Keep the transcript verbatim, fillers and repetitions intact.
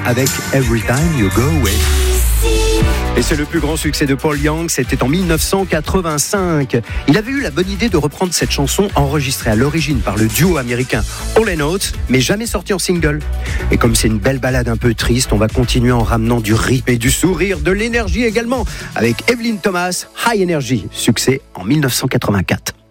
avec Every Time You Go Away. Et c'est le plus grand succès de Paul Young, c'était en dix-neuf cent quatre-vingt-cinq. Il avait eu la bonne idée de reprendre cette chanson enregistrée à l'origine par le duo américain Hall and Oates, mais jamais sortie en single. Et comme c'est une belle balade un peu triste, on va continuer en ramenant du rythme et du sourire, de l'énergie également, avec Evelyn Thomas, High Energy, succès en dix-neuf cent quatre-vingt-quatre.